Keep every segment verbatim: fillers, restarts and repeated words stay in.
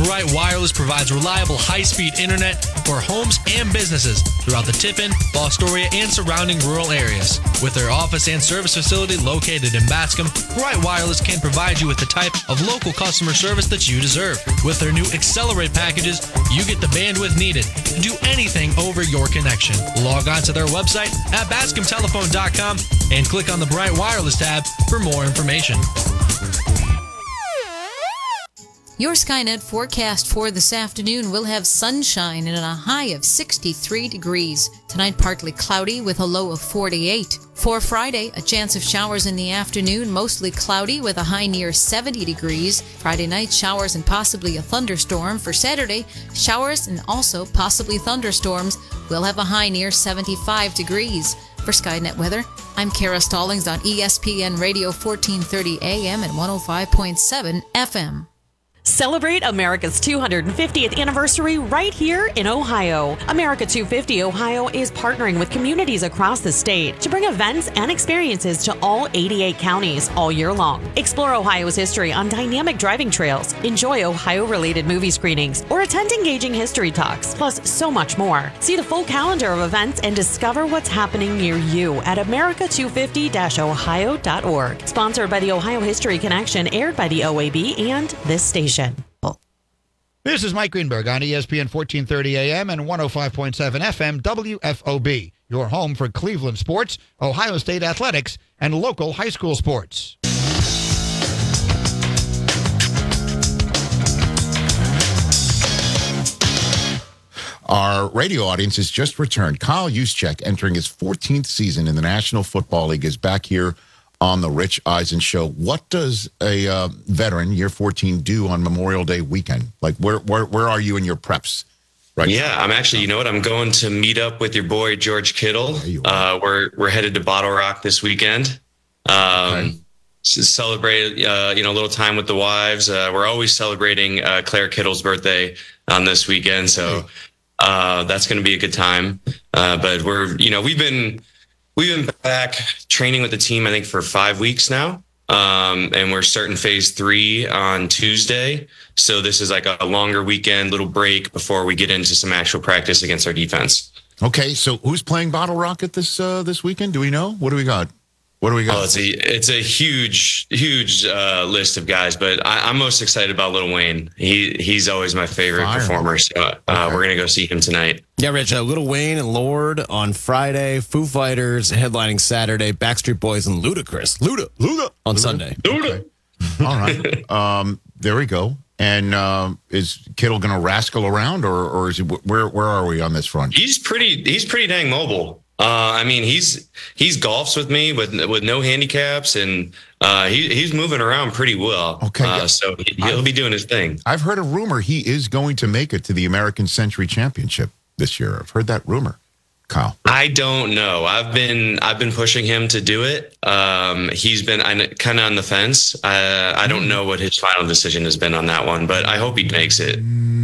Bright Wireless provides reliable high-speed internet for homes and businesses throughout the Tiffin, Fostoria, and surrounding rural areas. With their office and service facility located in Bascom, Bright Wireless can provide you with the type of local customer service that you deserve. With their new Accelerate packages, you get the bandwidth needed to do anything over your connection. Log on to their website at bascom telephone dot com and click on the Bright Wireless tab for more information. Your Skynet forecast for this afternoon will have sunshine and a high of sixty-three degrees. Tonight, partly cloudy with a low of forty-eight. For Friday, a chance of showers in the afternoon, mostly cloudy with a high near seventy degrees. Friday night, showers and possibly a thunderstorm. For Saturday, showers and also possibly thunderstorms. We'll have a high near seventy-five degrees. For Skynet weather, I'm Kara Stallings on E S P N Radio fourteen thirty A M and one oh five point seven F M. Celebrate America's two hundred fiftieth anniversary right here in Ohio. America two fifty Ohio is partnering with communities across the state to bring events and experiences to all eighty-eight counties all year long. Explore Ohio's history on dynamic driving trails, enjoy Ohio-related movie screenings, or attend engaging history talks, plus so much more. See the full calendar of events and discover what's happening near you at america two fifty dash ohio dot org. Sponsored by the Ohio History Connection, aired by the O A B and this station. This is Mike Greenberg on E S P N fourteen thirty A M and one oh five point seven F M W F O B, your home for Cleveland sports, Ohio State athletics, and local high school sports. Our radio audience has just returned. Kyle Juszczyk, entering his fourteenth season in the National Football League, is back here on the Rich Eisen Show. What does a uh, veteran, year fourteen, do on Memorial Day weekend? Like, where where where are you in your preps? Right. Yeah, I'm actually, you know what? I'm going to meet up with your boy George Kittle. Uh, we're we're headed to Bottle Rock this weekend. Um, okay. To celebrate, uh, you know, a little time with the wives. Uh, we're always celebrating uh, Claire Kittle's birthday on this weekend, so uh, that's going to be a good time. Uh, but we're, you know, we've been. We've been back training with the team, I think, for five weeks now. Um, and we're starting phase three on Tuesday. So this is like a longer weekend, little break before we get into some actual practice against our defense. Okay, so who's playing Bottle Rocket this uh, this weekend? Do we know? What do we got? What do we got? Oh, it's a it's a huge, huge uh, list of guys, but I, I'm most excited about Lil Wayne. He he's always my favorite Fire. performer. So uh, okay. We're gonna go see him tonight. Yeah, Rich. Uh, Lil Wayne and Lorde on Friday. Foo Fighters headlining Saturday. Backstreet Boys and Ludacris. Luda, Luda on Luda. Sunday. Luda. Okay. All right. Um, there we go. And um, is Kittle gonna rascal around, or or is he where where are we on this front? He's pretty. He's pretty dang mobile. Uh, I mean, he's he's golfs with me with with no handicaps, and uh, he he's moving around pretty well. Okay, uh, so he'll I've, be doing his thing. I've heard a rumor he is going to make it to the American Century Championship this year. I've heard that rumor, Kyle. I don't know. I've been I've been pushing him to do it. Um, he's been kind of on the fence. Uh, I don't know what his final decision has been on that one, but I hope he makes it.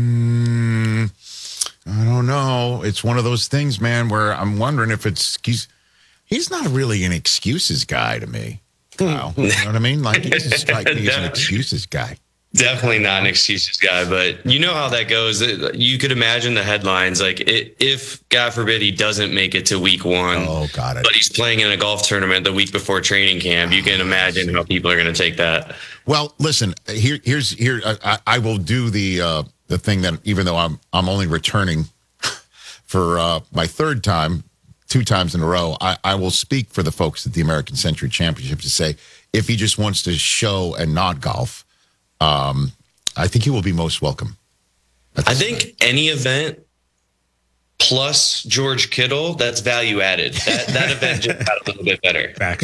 I don't know. It's one of those things, man, where I'm wondering if it's he's he's not really an excuses guy to me. Kyle. You know what I mean? Like, he doesn't strike me as an excuses guy. Definitely not an excuses guy, but you know how that goes. You could imagine the headlines, like it, if, God forbid, he doesn't make it to week one, oh, got it. but he's playing in a golf tournament the week before training camp. You can imagine how people are going to take that. Well, listen, here, here's here. I, I will do the uh, the thing that, even though I'm I'm only returning for uh, my third time, two times in a row, I, I will speak for the folks at the American Century Championship to say, if he just wants to show and not golf, um, I think he will be most welcome. I think any event plus George Kittle, that's value added. That that event just got a little bit better. Back.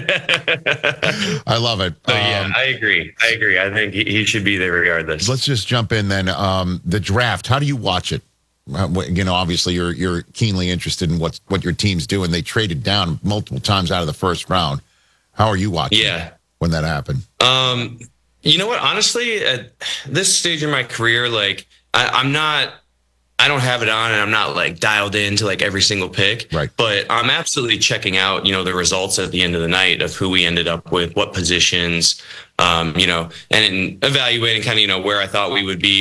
I love it. So, yeah, um, I agree. I agree. I think he, he should be there regardless. Let's just jump in then. Um, the draft, how do you watch it? Uh, you know, obviously you're you're keenly interested in what what your team's doing. They traded down multiple times out of the first round. How are you watching? Yeah. When that happened? Um, you know what? Honestly, at this stage in my career, like I, I'm not, I don't have it on, and I'm not like dialed into like every single pick. Right. But I'm absolutely checking out, you know, the results at the end of the night of who we ended up with, what positions, um, you know, and evaluating kind of, you know, where I thought we would be